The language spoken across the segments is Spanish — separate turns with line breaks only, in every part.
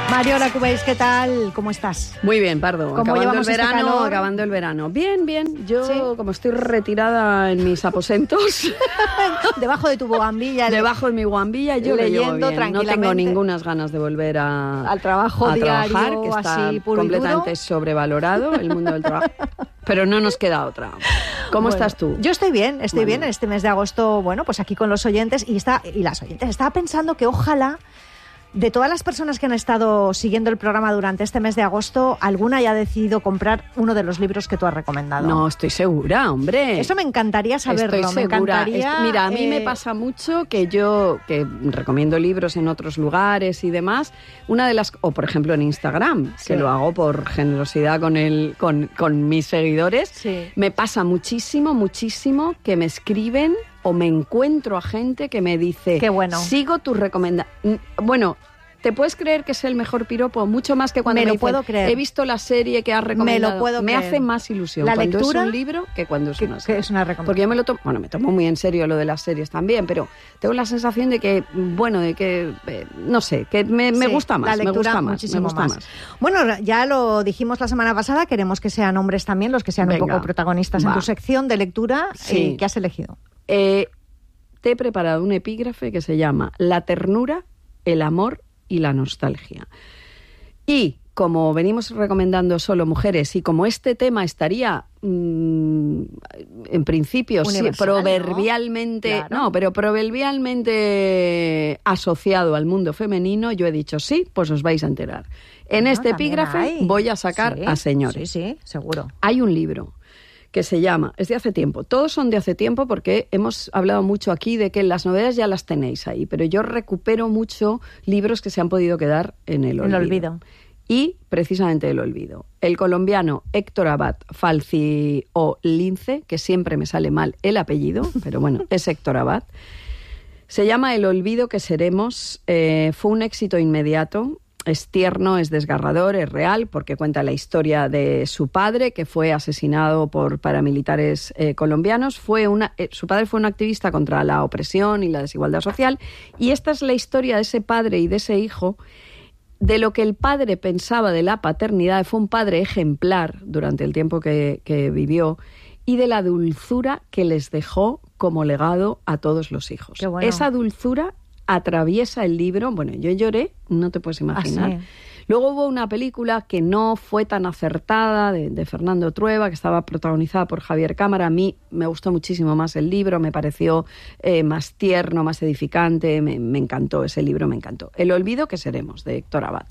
Mariola Cubells, ¿qué tal? ¿Cómo estás?
Muy bien, Pardo.
¿Cómo llevamos este calor?
Acabando el verano. Bien, bien. Yo,
¿Sí?
como estoy retirada en mis aposentos,
Debajo de tu bombilla.
debajo de mi guambilla, yo lo llevo
leyendo
bien. No
tranquilamente.
tengo ninguna ganas de volver
Al trabajo
a
diario,
trabajar, que está
así, puro y
completamente
duro.
sobrevalorado el mundo del trabajo. Pero no nos queda otra. ¿Cómo
Bueno,
estás tú?
Yo estoy bien
Bueno.
en este mes de agosto, bueno, pues aquí con los oyentes y las oyentes. Estaba pensando que ojalá de todas las personas que han estado siguiendo el programa durante este mes de agosto, alguna haya decidido comprar uno de los libros que tú has recomendado.
No, estoy segura, hombre.
Eso me encantaría saberlo.
Estoy
me
segura.
encantaría.
Mira, a mí me pasa mucho que yo, que recomiendo libros en otros lugares y demás, una de las, o por ejemplo en Instagram,
Sí.
que lo hago por generosidad con mis seguidores,
Sí.
me pasa muchísimo que me escriben o me encuentro a gente que me dice,
Qué bueno.
sigo tus recomendaciones. Bueno, ¿te puedes creer que es el mejor piropo? Mucho más que cuando
Me
me
lo
dicen,
puedo creer.
he visto la serie que has recomendado.
Me lo puedo
Me
creer.
hace más ilusión
La
cuando
lectura,
es un libro que cuando es una
que
serie.
es una recomendación.
Porque yo me lo tomo, bueno, me tomo muy en serio lo de las series también, pero tengo la sensación de que, bueno, de que, no sé, que me
Sí,
gusta más,
la
me
lectura
gusta más,
muchísimo
me gusta
más.
más.
Bueno, ya lo dijimos la semana pasada, queremos que sean hombres también los que sean
Venga,
un poco protagonistas en
va.
tu sección de lectura.
Sí.
¿Qué has elegido?
Te he preparado un epígrafe que se llama La ternura, el amor y la nostalgia. Y como venimos recomendando solo mujeres y como este tema estaría en principio sí,
Universal,
proverbialmente,
¿no? Claro.
pero proverbialmente asociado al mundo femenino, yo he dicho sí, pues os vais a enterar. En
Bueno,
este
también
epígrafe
hay.
voy a sacar
Sí,
a señores.
Sí, seguro.
Hay un libro que se llama, es de hace tiempo, todos son de hace tiempo porque hemos hablado mucho aquí de que las novedades ya las tenéis ahí, pero yo recupero mucho libros que se han podido quedar en el olvido. Y precisamente el olvido. El colombiano Héctor Abad Falci o Lince, que siempre me sale mal el apellido, pero bueno, es Héctor Abad. Se llama El olvido que seremos. Fue un éxito inmediato. Es tierno, es desgarrador, es real, porque cuenta la historia de su padre, que fue asesinado por paramilitares colombianos. Su padre fue un activista contra la opresión y la desigualdad social. Y esta es la historia de ese padre y de ese hijo, de lo que el padre pensaba de la paternidad. Fue un padre ejemplar durante el tiempo que vivió, y de la dulzura que les dejó como legado a todos los hijos.
Qué bueno.
Esa dulzura atraviesa el libro. Bueno, yo lloré, no te puedes imaginar.
¿Ah, sí?
Luego hubo una película que no fue tan acertada, de Fernando Trueba, que estaba protagonizada por Javier Cámara. A mí me gustó muchísimo más el libro, me pareció más tierno, más edificante, me encantó ese libro, me encantó. El olvido que seremos, de Héctor Abad.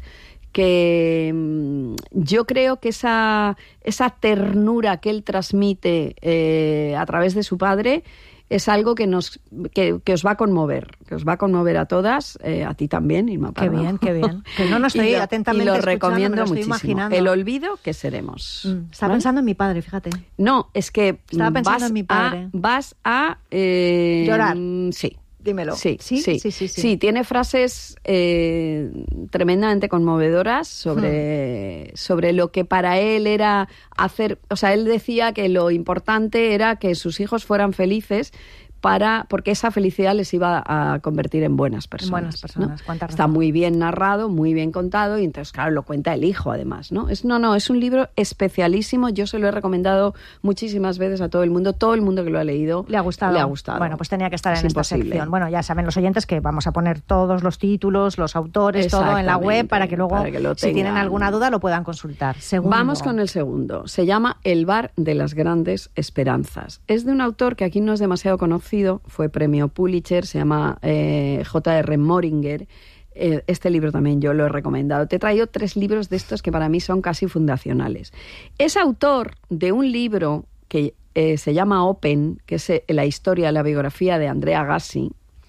Que yo creo que esa ternura que él transmite a través de su padre es algo que os va a conmover a todas, a ti también, Irma Pardo.
Qué bien. Que no estoy atentamente
y lo
escuchando,
recomiendo
me lo estoy
muchísimo.
imaginando.
El olvido que seremos.
Estaba
¿Vale?
pensando en mi padre, fíjate.
No, es que
Estaba pensando en mi padre.
Vas a
llorar.
Sí.
Dímelo.
Sí.
Sí.
Tiene frases tremendamente conmovedoras sobre lo que para él era hacer. O sea, él decía que lo importante era que sus hijos fueran felices, porque esa felicidad les iba a convertir en buenas personas. ¿no?
¿Cuánta razón?
Está muy bien narrado, muy bien contado, y entonces, claro, lo cuenta el hijo, además, ¿no? Es un libro especialísimo. Yo se lo he recomendado muchísimas veces a todo el mundo que lo ha leído.
¿Le ha gustado?
Le ha gustado.
Bueno, pues tenía que estar
Es
en esta
imposible.
sección. Bueno, ya saben los oyentes que vamos a poner todos los títulos, los autores, todo en la web para que luego,
lo
si tienen
tengan.
alguna duda, lo puedan consultar. Segundo.
Vamos con el segundo. Se llama El bar de las grandes esperanzas. Es de un autor que aquí no es demasiado conocido, fue premio Pulitzer, se llama J.R. Moringer. Este libro también yo lo he recomendado. Te he traído 3 libros de estos que para mí son casi fundacionales. Es autor de un libro que se llama Open, que es la historia, la biografía de Andrea Agassi.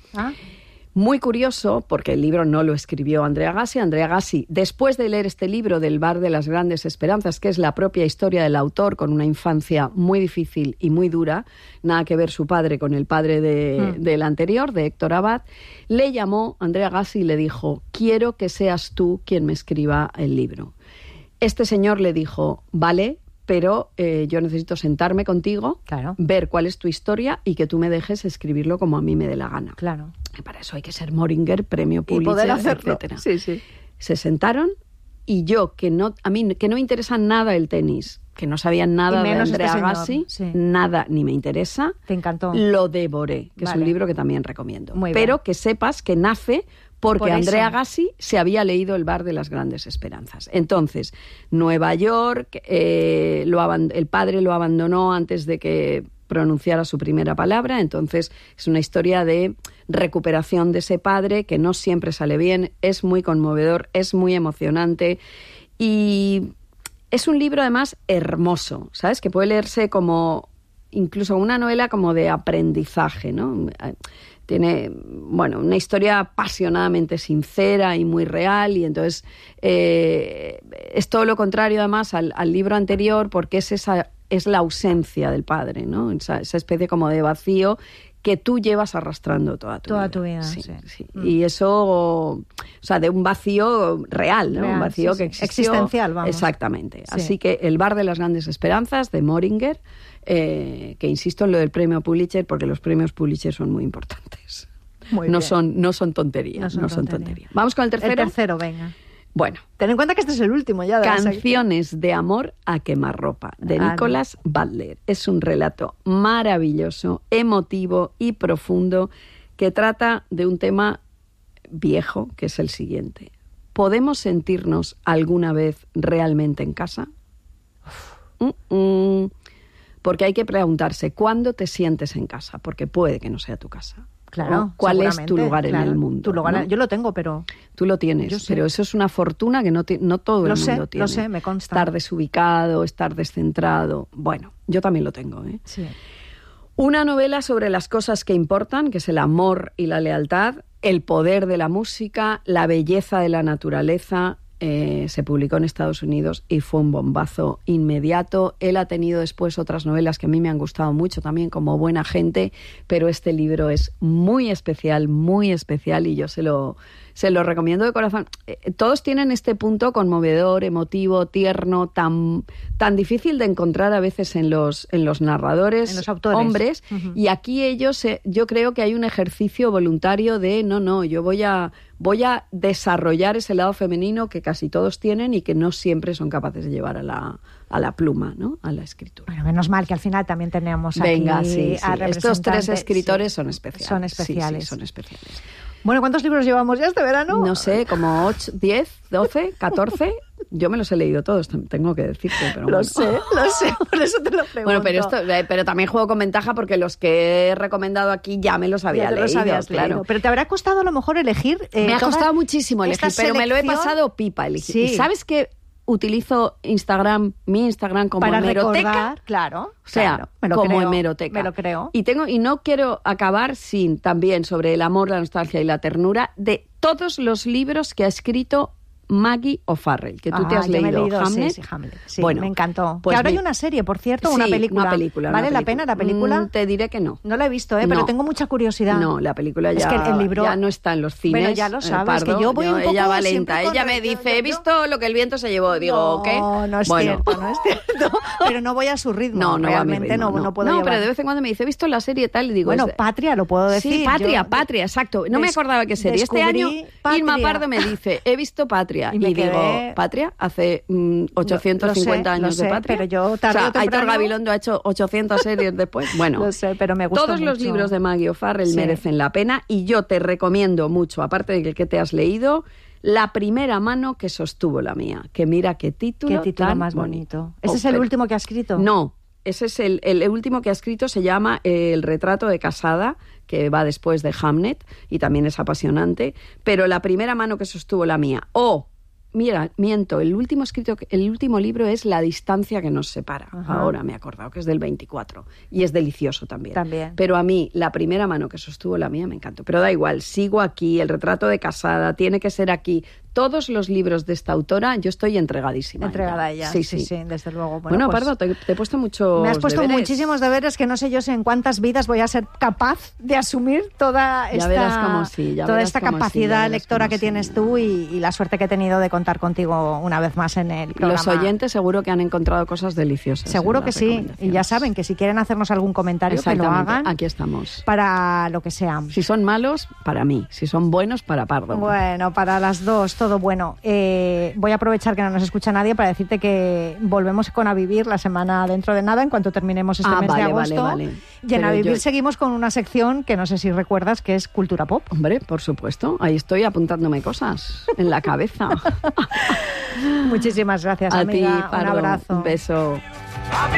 Muy curioso, porque el libro no lo escribió Andrea Agassi. Andrea Agassi, después de leer este libro del Bar de las Grandes Esperanzas, que es la propia historia del autor, con una infancia muy difícil y muy dura, nada que ver su padre con el padre del anterior, de Héctor Abad, le llamó Andrea Agassi y le dijo: quiero que seas tú quien me escriba el libro. Este señor le dijo: vale, pero yo necesito sentarme contigo,
Claro.
ver cuál es tu historia y que tú me dejes escribirlo como a mí me dé la gana.
Claro.
Y para eso hay que ser Moringer, premio
Y
Pulitzer,
poder hacerlo.
etcétera.
Sí.
Se sentaron y yo, a mí que no me interesa nada el tenis, que no sabía nada de Andrea Agassi, nada, ni me interesa.
Te encantó.
Lo devoré, que es un libro que también recomiendo. Pero que sepas que nace porque Andrea Agassi se había leído El bar de las grandes esperanzas. Entonces, Nueva York, el padre lo abandonó antes de que pronunciara su primera palabra, entonces es una historia de recuperación de ese padre que no siempre sale bien, es muy conmovedor, es muy emocionante y es un libro además hermoso, ¿sabes? Que puede leerse como incluso una novela como de aprendizaje, ¿no? Tiene, bueno, una historia apasionadamente sincera y muy real y entonces es todo lo contrario además al libro anterior porque es la ausencia del padre, ¿no? Esa especie como de vacío que tú llevas arrastrando toda tu vida.
Sí.
Y eso, o sea, de un vacío real, ¿no? Un vacío que existió.
Existencial, vamos.
Exactamente. Sí. Así que El bar de las grandes esperanzas, de Moringer, que insisto en lo del premio Pulitzer, porque los premios Pulitzer son muy importantes. No son tonterías. Vamos con el tercero.
El tercero, venga.
Bueno.
Ten en cuenta que este es el último ya.
Canciones de amor a quemarropa, de Nicholas Butler. Es un relato maravilloso, emotivo y profundo que trata de un tema viejo, que es el siguiente. ¿Podemos sentirnos alguna vez realmente en casa? Porque hay que preguntarse, ¿cuándo te sientes en casa? Porque puede que no sea tu casa.
Claro,
¿cuál es tu lugar en el mundo?
Tu lugar, ¿no? Yo lo tengo, pero...
Tú lo tienes, pero eso es una fortuna que no todo el mundo tiene.
Lo sé, me consta.
Estar desubicado, estar descentrado. Bueno, yo también lo tengo, ¿eh?
Sí.
Una novela sobre las cosas que importan, que es el amor y la lealtad, el poder de la música, la belleza de la naturaleza. Se publicó en Estados Unidos y fue un bombazo inmediato. Él ha tenido después otras novelas que a mí me han gustado mucho también, como Buena gente, pero este libro es muy especial y yo se lo recomiendo de corazón. Todos tienen este punto conmovedor, emotivo, tierno, tan difícil de encontrar a veces en los narradores,
en los autores,
hombres. Uh-huh. Y aquí yo creo que hay un ejercicio voluntario de yo voy a desarrollar ese lado femenino que casi todos tienen y que no siempre son capaces de llevar a la pluma, ¿no? A la escritura.
Bueno, menos mal que al final también tenemos aquí
sí.
a
Estos tres escritores son especiales.
Son especiales.
Sí, son especiales.
Bueno, ¿cuántos libros llevamos ya este verano?
No sé, como 8, 10, 12, 14. Yo me los he leído todos, tengo que decirte. Pero
Lo sé, por eso te lo pregunto.
Bueno, pero también juego con ventaja porque los que he recomendado aquí ya me los había leído, claro.
Pero te habrá costado a lo mejor elegir...
me ha costado muchísimo elegir, pero me lo he pasado pipa elegir. Sí. ¿Y sabes qué? Utilizo mi Instagram como
para
hemeroteca.
Recordar, claro.
O sea, como hemeroteca.
Me lo creo.
Y no quiero acabar sin también sobre el amor, la nostalgia y la ternura de todos los libros que ha escrito Maggie O'Farrell, que tú te has leído. Hamlet.
Sí, Hamlet. Sí, bueno, me encantó. Pues que ahora hay una serie, por cierto,
sí,
una película.
¿Vale
la pena la película?
Te diré que no.
No la he visto, pero tengo mucha curiosidad.
No, la película ya,
es que el libro...
ya no está en los cines.
Bueno, ya lo sabes, que yo voy un poco...
Ella va lenta. Ella me dice, he visto lo que el viento se llevó. Digo, ¿qué?
No es cierto, no es cierto. Pero no voy a su ritmo.
No
realmente
va a mi ritmo,
no puedo llevar.
Pero de vez en cuando me dice, he visto la serie tal, y digo...
Bueno, Patria, lo puedo decir.
Sí, Patria, exacto. No me acordaba qué serie. Este año Irma Pardo me dice, he visto Patria. Y digo... Patria, hace 850 años de Patria.
Pero yo tarde o temprano...
Aitor Gabilondo ha hecho 800 series después. Bueno,
lo sé, pero me gusta
todos
mucho.
Los libros de Maggie O'Farrell merecen la pena y yo te recomiendo mucho, aparte de que te has leído, La primera mano que sostuvo la mía. Que mira qué título tan
más bonito. ¿Ese es el último que ha escrito?
No. Ese es el último que ha escrito, se llama El retrato de casada, que va después de Hamlet y también es apasionante, pero La primera mano que sostuvo la mía. Mira, miento, el último libro es La distancia que nos separa. Ajá. Ahora me he acordado que es del 24 y es delicioso también. Pero a mí, La primera mano que sostuvo la mía me encantó. Pero da igual, sigo aquí, El retrato de casada, tiene que ser aquí. Todos los libros de esta autora, yo estoy entregadísima.
Entregada a ella. Sí, desde luego.
Bueno, pues, Pardo, te he puesto muchos
Me has puesto
deberes.
Muchísimos deberes que no sé yo en cuántas vidas voy a ser capaz de asumir toda esta capacidad lectora que tienes tú y la suerte que he tenido de contar contigo una vez más en el programa.
Los oyentes seguro que han encontrado cosas deliciosas.
Seguro que sí. Y ya saben que si quieren hacernos algún comentario, que lo hagan.
Aquí estamos.
Para lo que sea.
Si son malos, para mí. Si son buenos, para Pardo.
Bueno, para las dos. todo bueno. Voy a aprovechar que no nos escucha nadie para decirte que volvemos con A Vivir la semana dentro de nada, en cuanto terminemos este mes de agosto.
Vale.
Y en A Vivir seguimos con una sección que no sé si recuerdas, que es Cultura Pop.
Hombre, por supuesto. Ahí estoy apuntándome cosas en la cabeza.
Muchísimas gracias, amiga.
A ti, Pardo.
Un abrazo.
Un beso.